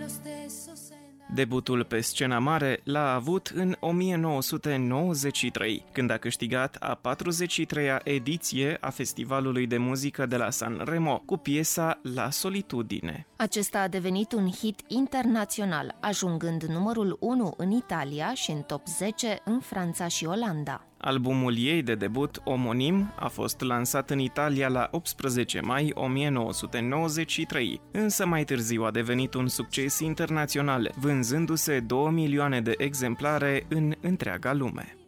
Debutul pe scena mare l-a avut în 1993, când a câștigat a 43-a ediție a Festivalului de Muzică de la Sanremo cu piesa La Solitudine. Acesta a devenit un hit internațional, ajungând numărul 1 în Italia și în top 10 în Franța și Olanda. Albumul ei de debut, omonim, a fost lansat în Italia la 18 mai 1993, însă mai târziu a devenit un succes internațional, vânzându-se 2 milioane de exemplare în întreaga lume.